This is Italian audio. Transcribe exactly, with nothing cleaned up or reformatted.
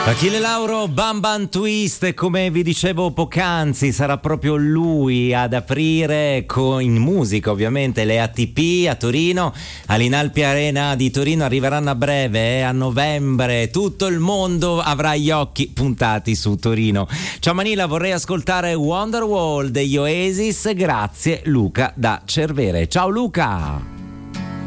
Achille Lauro, Bam Bam Twist, come vi dicevo poc'anzi, sarà proprio lui ad aprire con, in musica ovviamente, le A T P a Torino, all'Inalpi Arena di Torino. Arriveranno a breve, eh, a novembre, tutto il mondo avrà gli occhi puntati su Torino. Ciao Manila, vorrei ascoltare Wonderwall degli Oasis, grazie Luca da Cervere. Ciao Luca!